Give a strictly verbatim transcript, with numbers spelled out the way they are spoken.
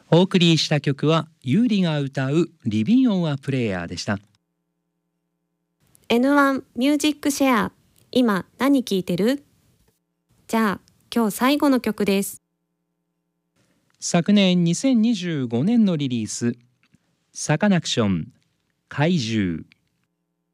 お送りした曲はユーリが歌うリビンオンアプレイヤーでした。 エヌワン ミュージックシェア、今何聴いてる？じゃあ今日最後の曲です。 昨年にせんにじゅうごねんのリリース、サカナクション怪獣。